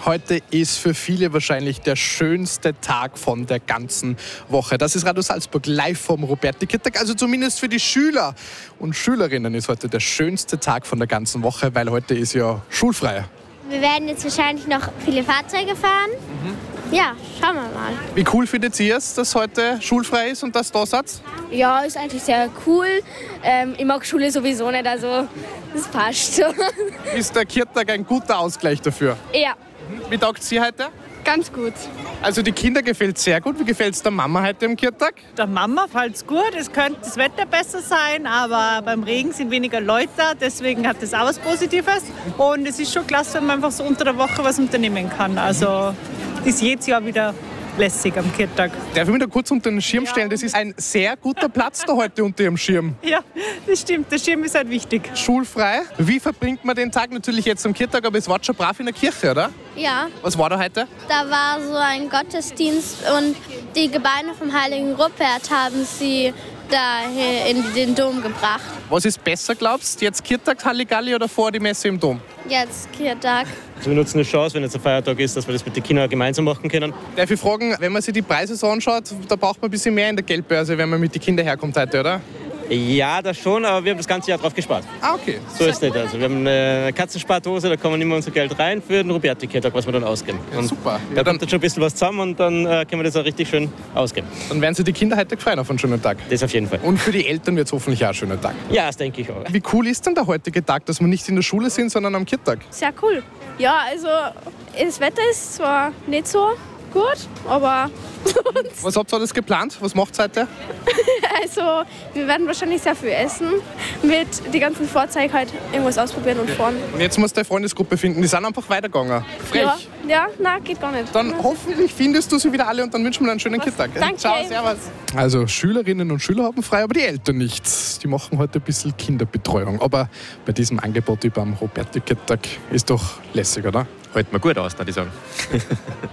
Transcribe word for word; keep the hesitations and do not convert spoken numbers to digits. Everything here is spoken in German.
Heute ist für viele wahrscheinlich der schönste Tag von der ganzen Woche. Das ist Radio Salzburg live vom Roberti-Kirtag. Also zumindest für die Schüler und Schülerinnen ist heute der schönste Tag von der ganzen Woche, weil heute ist ja schulfrei. Wir werden jetzt wahrscheinlich noch viele Fahrzeuge fahren. Mhm. Ja, schauen wir mal. Wie cool findet ihr es, dass heute schulfrei ist und das da seid? Ja, ist eigentlich sehr cool. Ähm, ich mag Schule sowieso nicht, also das passt schon. Ist der Kirtag ein guter Ausgleich dafür? Ja. Wie taugt es dir heute? Ganz gut. Also die Kinder gefällt es sehr gut. Wie gefällt es der Mama heute im Kirtag? Der Mama fällt es gut. Es könnte das Wetter besser sein, aber beim Regen sind weniger Leute da. Deswegen hat das auch was Positives. Und es ist schon klasse, wenn man einfach so unter der Woche was unternehmen kann. Also ist jedes Jahr wieder lässig am Kirtag. Darf ich mich da kurz unter den Schirm stellen? Das ist ein sehr guter Platz da heute unter Ihrem Schirm. Ja, das stimmt. Der Schirm ist halt wichtig. Schulfrei. Wie verbringt man den Tag? Natürlich jetzt am Kirtag, aber es war schon brav in der Kirche, oder? Ja, Was war da heute? da war so ein Gottesdienst und die Gebeine vom heiligen Rupert haben sie da hier in den Dom gebracht. Was ist besser, glaubst du? Jetzt Kirtag, Halligalli oder vor die Messe im Dom? Jetzt Kirtag. Also wir nutzen eine Chance, wenn jetzt ein Feiertag ist, dass wir das mit den Kindern gemeinsam machen können. Darf ich fragen, wenn man sich die Preise so anschaut, da braucht man ein bisschen mehr in der Geldbörse, wenn man mit den Kindern herkommt heute, oder? Ja, das schon, aber wir haben das ganze Jahr drauf gespart. Ah, okay. So ist es nicht. Also wir haben eine Katzenspardose, da kommen immer unser Geld rein für den Roberti-Kirtag, was wir dann ausgeben. Und Super. Da Ja, dann, kommt dann schon ein bisschen was zusammen und dann äh, können wir das auch richtig schön ausgeben. dann werden sich die Kinder heute gefreut auf einen schönen Tag. Das auf jeden Fall. Und für die Eltern wird es hoffentlich auch ein schöner Tag. Ja, das denke ich auch. Wie cool ist denn der heutige Tag, dass wir nicht in der Schule sind, sondern am Kirtag? Sehr cool. Ja, also das Wetter ist zwar nicht so gut, aber Was habt ihr alles geplant? Was macht ihr heute? also wir werden wahrscheinlich sehr viel essen. Mit die ganzen Vorzeigen halt irgendwas ausprobieren und fahren. Und jetzt musst du eine Freundesgruppe finden. Die sind einfach weitergegangen. Frech. Ja, ja, na geht gar nicht. Dann hoffentlich findest du sie wieder alle und dann wünschen wir dir einen schönen Kirtag. Danke. Ciao, servus. Also Schülerinnen und Schüler haben frei, aber die Eltern nicht. Die machen heute ein bisschen Kinderbetreuung. Aber bei diesem Angebot wie beim Roberti-Kirtag ist doch lässig, oder? Hält man gut aus, würde ich sagen.